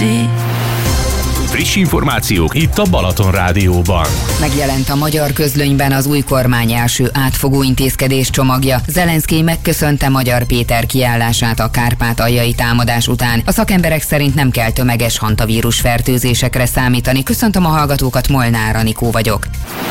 Friss információk itt a Balaton Rádióban. Megjelent a magyar közlönyben az új kormány első átfogó intézkedés csomagja. Zelenszkij megköszönte Magyar Péter kiállását a kárpátaljai támadás után. A szakemberek szerint nem kell tömeges hantavírus fertőzésekre számítani. Köszöntöm a hallgatókat, Molnár Anikó vagyok.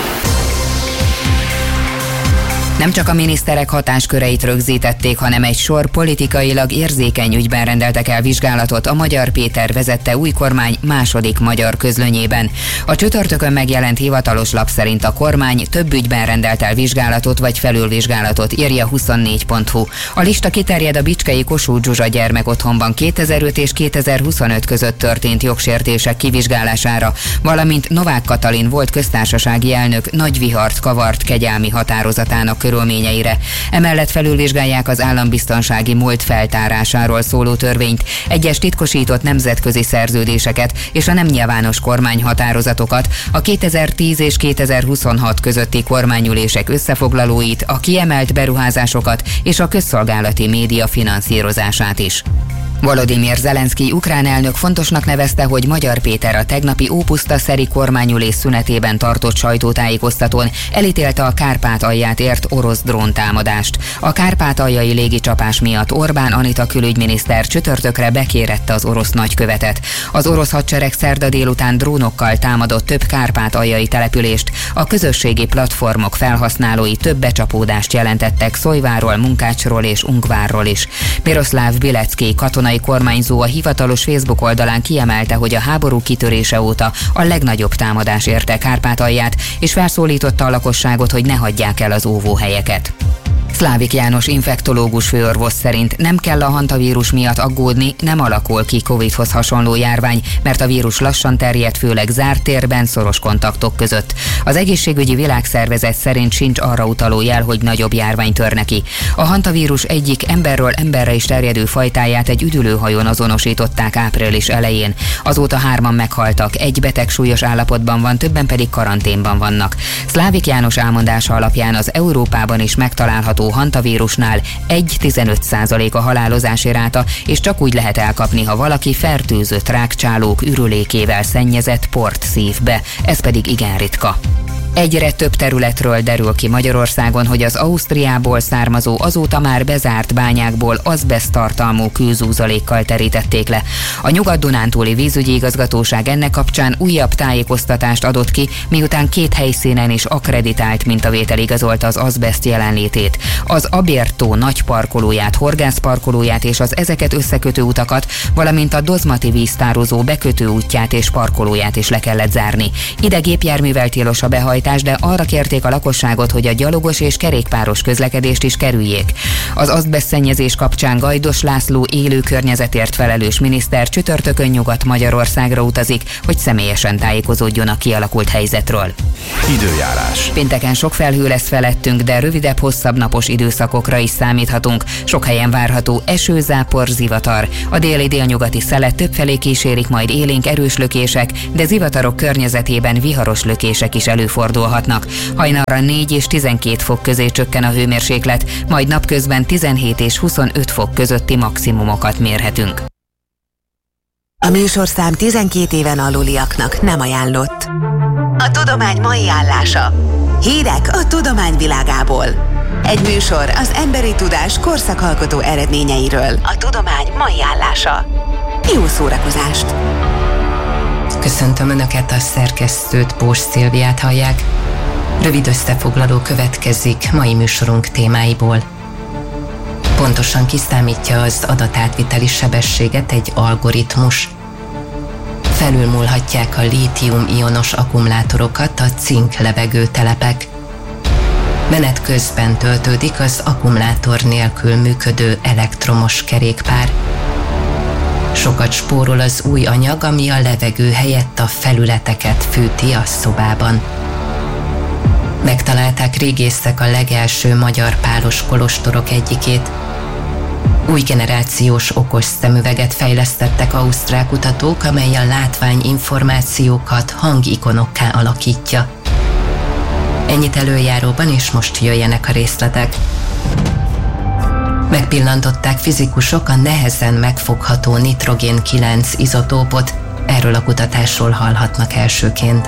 Nem csak a miniszterek hatásköreit rögzítették, hanem egy sor politikailag érzékeny ügyben rendeltek el vizsgálatot a Magyar Péter vezette új kormány második magyar közlönyében. A csütörtökön megjelent hivatalos lap szerint a kormány több ügyben rendelt el vizsgálatot vagy felülvizsgálatot, írja 24.hu. A lista kiterjed a bicskei Kossuth Zsuzsa gyermekotthonban 2005 és 2025 között történt jogsértések kivizsgálására, valamint Novák Katalin volt köztársasági elnök nagy vihart kavart kegyelmi határozatának körülményeire. Emellett felülvizsgálják az állambiztonsági múlt feltárásáról szóló törvényt, egyes titkosított nemzetközi szerződéseket és a nem nyilvános kormányhatározatokat, a 2010 és 2026 közötti kormányülések összefoglalóit, a kiemelt beruházásokat és a közszolgálati média finanszírozását is. Volodymyr Zelenszkij ukrán elnök fontosnak nevezte, hogy Magyar Péter a tegnapi ópuszta-szeri kormányülés szünetében tartott sajtótájékoztatón elítélte a Kárpátalját ért orosz dróntámadást. A kárpátaljai légicsapás miatt Orbán Anita külügyminiszter csütörtökre bekérette az orosz nagykövetet. Az orosz hadsereg szerda délután drónokkal támadott több kárpátaljai települést. A közösségi platformok felhasználói több becsapódást jelentettek Szojváról, Munkácsról és Ungvárról is. Miroszláv Bilecki katonai kormányzó a hivatalos Facebook oldalán kiemelte, hogy a háború kitörése óta a legnagyobb támadás érte Kárpátalját, és felszólította a lakosságot, hogy ne hagyják el az óvóhelyeket. Szlávik János infektológus főorvos szerint nem kell a hantavírus miatt aggódni, nem alakul ki Covid-hoz hasonló járvány, mert a vírus lassan terjed, főleg zárt térben, szoros kontaktok között. Az Egészségügyi Világszervezet szerint sincs arra utaló jel, hogy nagyobb járvány törne ki. A hantavírus egyik emberről emberre is terjedő fajtáját egy üdülőhajón azonosították április elején. Azóta 3-an meghaltak, egy beteg súlyos állapotban van, többen pedig karanténban vannak. Szlávik János elmondása alapján az Európában is megtalálható hantavírusnál 1,15% a halálozási ráta, és csak úgy lehet elkapni, ha valaki fertőzött rákcsálók ürülékével szennyezett port szív be, ez pedig igen ritka. Egyre több területről derül ki Magyarországon, hogy az Ausztriából származó, azóta már bezárt bányákból azbeszttartalmú kőzúzalékkal terítették le. A Nyugat-Dunántúli vízügyi igazgatóság ennek kapcsán újabb tájékoztatást adott ki, miután 2 helyszínen is akkreditált mintavétel igazolta az azbeszt jelenlétét. Az Abértó nagy parkolóját, horgászparkolóját és az ezeket összekötő utakat, valamint a Dozmati víztározó bekötő útját és parkolóját is le kellett zárni. Ide gépjárművel tilos a behajtás, de arra kérték a lakosságot, hogy a gyalogos és kerékpáros közlekedést is kerüljék. Az azbesztszennyezés kapcsán Gajdos László élő környezetért felelős miniszter csütörtökön Nyugat-Magyarországra utazik, hogy személyesen tájékozódjon a kialakult helyzetről. Időjárás. Pénteken sok felhő lesz felettünk, de rövidebb, hosszabb napos időszakokra is számíthatunk. Sok helyen várható eső, zápor, zivatar. A déli délnyugati szelet többfelé kísérik majd élénk erős lökések, de zivatarok környezetében viharos lökések is előfordulhatnak. Hajnalra 4 és 12 fok közé csökken a hőmérséklet, majd napközben 17 és 25 fok közötti maximumokat mérhetünk. A műsorszám 12 éven aluliaknak nem ajánlott. A tudomány mai állása. Hírek a tudomány világából. Egy műsor az emberi tudás korszakalkotó eredményeiről. A tudomány mai állása. Jó szórakozást! Köszöntöm Önöket, a szerkesztőt, Bós Szilviát hallják. Rövid összefoglaló következik mai műsorunk témáiból. Pontosan kiszámítja az adatátviteli sebességet egy algoritmus. Felülmúlhatják a lítium-ionos akkumulátorokat a cink-levegő telepek. Menet közben töltődik az akkumulátor nélkül működő elektromos kerékpár. Sokat spórol az új anyag, ami a levegő helyett a felületeket fűti a szobában. Megtalálták régészek a legelső magyar pálos kolostorok egyikét. Új generációs okos szemüveget fejlesztettek ausztrál kutatók, amely a látványinformációkat hangikonokká alakítja. Ennyit előjáróban, és most jöjjenek a részletek. Megpillantották fizikusok a nehezen megfogható nitrogén-9 izotópot, erről a kutatásról hallhatnak elsőként.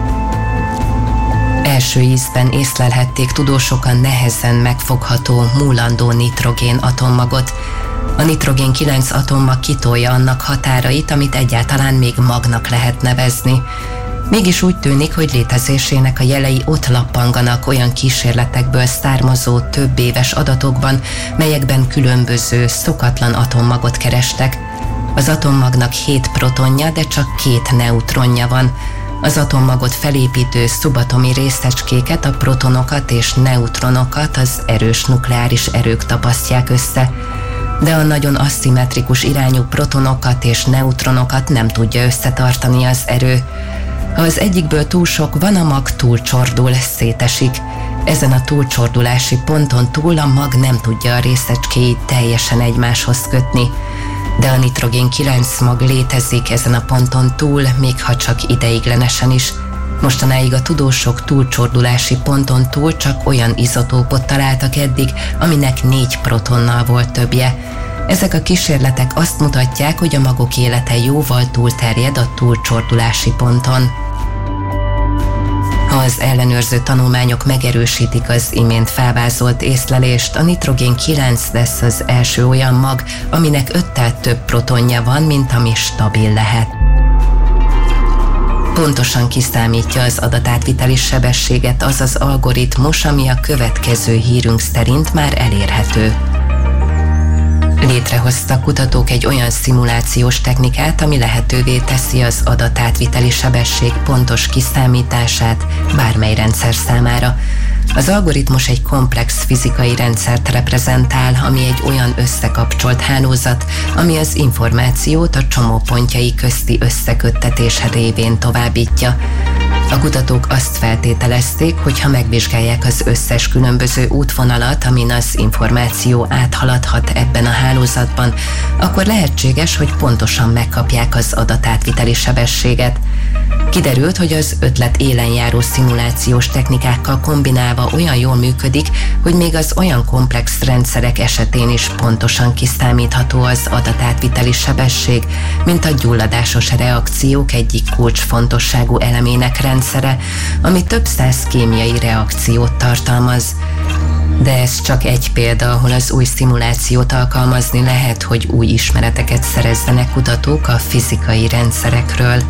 Első ízben észlelhették tudósok a nehezen megfogható múlandó nitrogén atommagot. A nitrogén-9 atommag kitolja annak határait, amit egyáltalán még magnak lehet nevezni. Mégis úgy tűnik, hogy létezésének a jelei ott lappanganak olyan kísérletekből származó több éves adatokban, melyekben különböző, szokatlan atommagot kerestek. Az atommagnak 7 protonja, de csak 2 neutronja van. Az atommagot felépítő szubatomi részecskéket, a protonokat és neutronokat az erős nukleáris erők tapasztják össze. De a nagyon aszimmetrikus irányú protonokat és neutronokat nem tudja összetartani az erő. Ha az egyikből túl sok van, a mag túlcsordul, szétesik. Ezen a túlcsordulási ponton túl a mag nem tudja a részecskéit teljesen egymáshoz kötni. De a nitrogén-9 mag létezik ezen a ponton túl, még ha csak ideiglenesen is. Mostanáig a tudósok túlcsordulási ponton túl csak olyan izotópot találtak eddig, aminek 4 protonnal volt többje. Ezek a kísérletek azt mutatják, hogy a magok élete jóval túlterjed a túlcsordulási ponton. Ha az ellenőrző tanulmányok megerősítik az imént felvázolt észlelést, a nitrogén-9 lesz az első olyan mag, aminek 5-tel több protonja van, mint ami stabil lehet. Pontosan kiszámítja az adatátviteli sebességet az az algoritmus, ami a következő hírünk szerint már elérhető. Létrehoztak kutatók egy olyan szimulációs technikát, ami lehetővé teszi az adatátviteli sebesség pontos kiszámítását bármely rendszer számára. Az algoritmus egy komplex fizikai rendszert reprezentál, ami egy olyan összekapcsolt hálózat, ami az információt a csomópontjai közti összeköttetés révén továbbítja. A kutatók azt feltételezték, hogy ha megvizsgálják az összes különböző útvonalat, amin az információ áthaladhat ebben a hálózatban, akkor lehetséges, hogy pontosan megkapják az adatátviteli sebességet. Kiderült, hogy az ötlet élenjáró szimulációs technikákkal kombinálva olyan jól működik, hogy még az olyan komplex rendszerek esetén is pontosan kiszámítható az adatátviteli sebesség, mint a gyulladásos reakciók egyik kulcsfontosságú elemének rendszere, ami több száz kémiai reakciót tartalmaz. De ez csak egy példa, ahol az új szimulációt alkalmazni lehet, hogy új ismereteket szerezzenek kutatók a fizikai rendszerekről.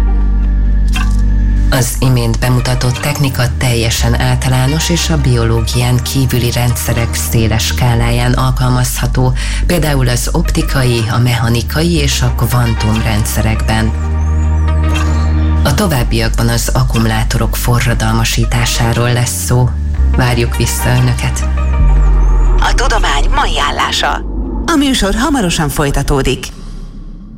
Az imént bemutatott technika teljesen általános és a biológián kívüli rendszerek széles skáláján alkalmazható, például az optikai, a mechanikai és a kvantum rendszerekben. A továbbiakban az akkumulátorok forradalmasításáról lesz szó. Várjuk vissza Önöket! A tudomány mai állása. A műsor hamarosan folytatódik.